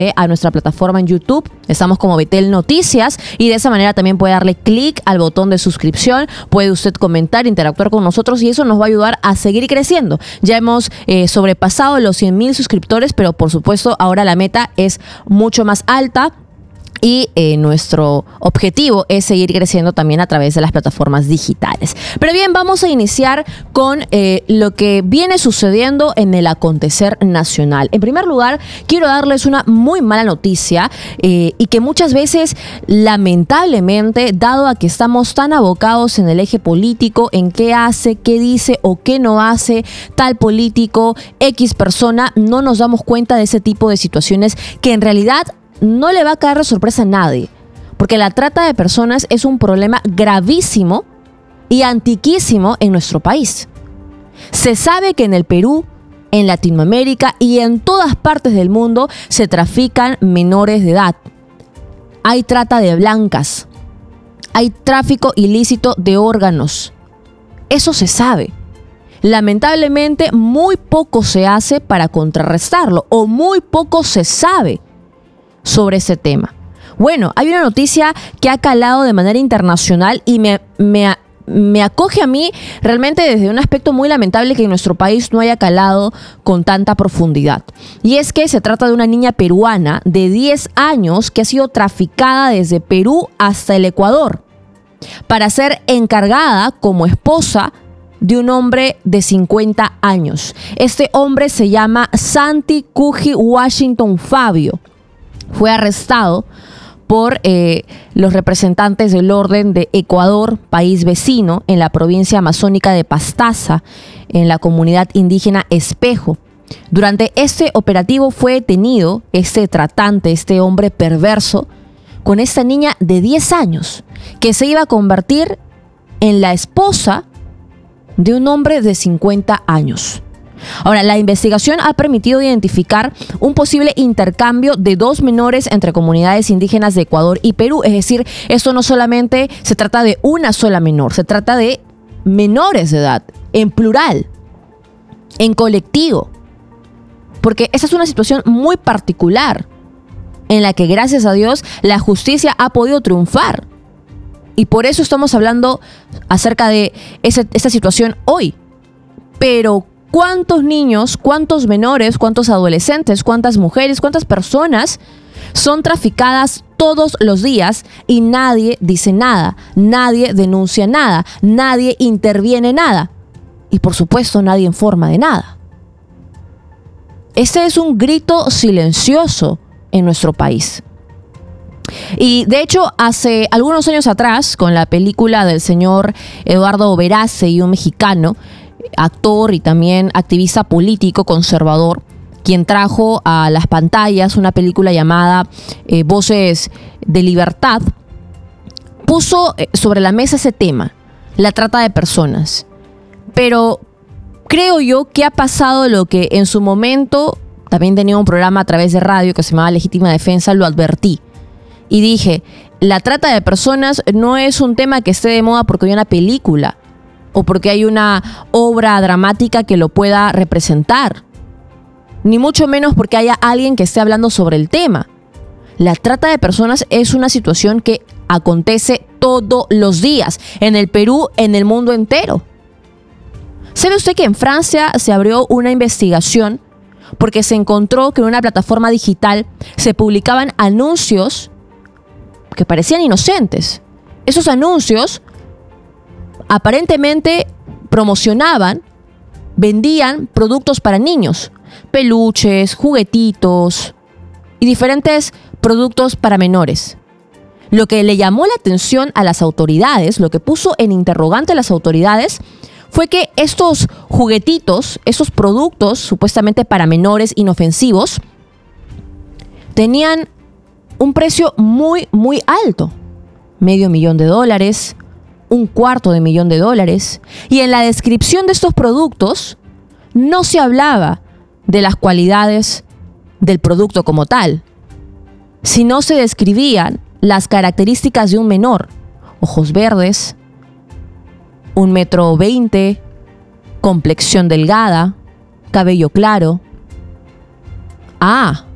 a nuestra plataforma en YouTube. Estamos como Betel Noticias y de esa manera también puede darle clic al botón de suscripción. Puede usted comentar, interactuar con nosotros y eso nos va a ayudar a seguir creciendo. Ya hemos sobrepasado los 100,000 suscriptores, pero por supuesto ahora la meta es mucho más alta. Y nuestro objetivo es seguir creciendo también a través de las plataformas digitales. Pero bien, vamos a iniciar con lo que viene sucediendo en el acontecer nacional. En primer lugar, quiero darles una muy mala noticia y que muchas veces, lamentablemente, dado a que estamos tan abocados en el eje político, en qué hace, qué dice o qué no hace tal político, X persona, no nos damos cuenta de ese tipo de situaciones que en realidad no le va a caer de sorpresa a nadie, porque la trata de personas es un problema gravísimo y antiquísimo en nuestro país. Se sabe que en el Perú, en Latinoamérica y en todas partes del mundo se trafican menores de edad. Hay trata de blancas, hay tráfico ilícito de órganos. Eso se sabe. Lamentablemente, muy poco se hace para contrarrestarlo o muy poco se sabe sobre ese tema. Bueno, hay una noticia que ha calado de manera internacional y me acoge a mí realmente desde un aspecto muy lamentable que en nuestro país no haya calado con tanta profundidad. Y es que se trata de una niña peruana de 10 años que ha sido traficada desde Perú hasta el Ecuador para ser encargada como esposa de un hombre de 50 años. Este hombre se llama Santi Kuji Washington Fabio. Fue arrestado por los representantes del orden de Ecuador, país vecino, en la provincia amazónica de Pastaza, en la comunidad indígena Espejo. Durante este operativo fue detenido este tratante, este hombre perverso, con esta niña de 10 años, que se iba a convertir en la esposa de un hombre de 50 años. Ahora, la investigación ha permitido identificar un posible intercambio de 2 menores entre comunidades indígenas de Ecuador y Perú. Es decir, esto no solamente se trata de una sola menor, se trata de menores de edad, en plural, en colectivo. Porque esa es una situación muy particular en la que, gracias a Dios, la justicia ha podido triunfar. Y por eso estamos hablando acerca de esta situación hoy. Pero ¿cuántos niños, cuántos menores, cuántos adolescentes, cuántas mujeres, cuántas personas son traficadas todos los días y nadie dice nada, nadie denuncia nada, nadie interviene nada y por supuesto nadie informa de nada? Este es un grito silencioso en nuestro país. Y de hecho, hace algunos años atrás, con la película del señor Eduardo Verástegui, un mexicano, actor y también activista político conservador, quien trajo a las pantallas una película llamada Voces de Libertad, puso sobre la mesa ese tema, la trata de personas. Pero creo yo que ha pasado lo que en su momento, también tenía un programa a través de radio que se llamaba Legítima Defensa, lo advertí. Y dije, la trata de personas no es un tema que esté de moda porque hay una película o porque hay una obra dramática que lo pueda representar, ni mucho menos porque haya alguien que esté hablando sobre el tema. La trata de personas es una situación que acontece todos los días, en el Perú, en el mundo entero. ¿Sabe usted que en Francia se abrió una investigación porque se encontró que en una plataforma digital se publicaban anuncios que parecían inocentes? Esos anuncios aparentemente promocionaban, vendían productos para niños, peluches, juguetitos y diferentes productos para menores. Lo que le llamó la atención a las autoridades, lo que puso en interrogante a las autoridades, fue que estos juguetitos, esos productos supuestamente para menores inofensivos, tenían un precio muy, muy alto. $500,000, $250,000. Y en la descripción de estos productos no se hablaba de las cualidades del producto como tal, sino se describían las características de un menor: ojos verdes, 1,20 m, complexión delgada, cabello claro. Ah,